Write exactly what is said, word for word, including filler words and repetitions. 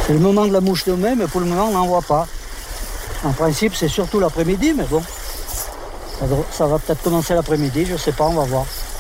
C'est le moment de la mouche de mai, mais pour le moment, on n'en voit pas. En principe, c'est surtout l'après-midi, mais bon, ça, ça va peut-être commencer l'après-midi, je sais pas, on va voir.